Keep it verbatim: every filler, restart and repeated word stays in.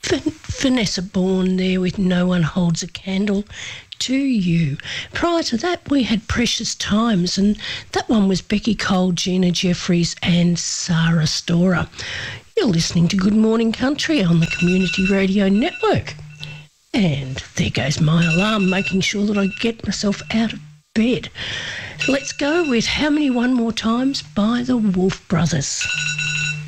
Van- Vanessa Bourne there with No One Holds a Candle to You. Prior to that, we had Precious Times, and that one was Becky Cole, Gina Jeffries and Sarah Storer. You're listening to Good Morning Country on the Community Radio Network. And there goes my alarm, making sure that I get myself out of bed. Let's go with How Many One More Times by the Wolf Brothers.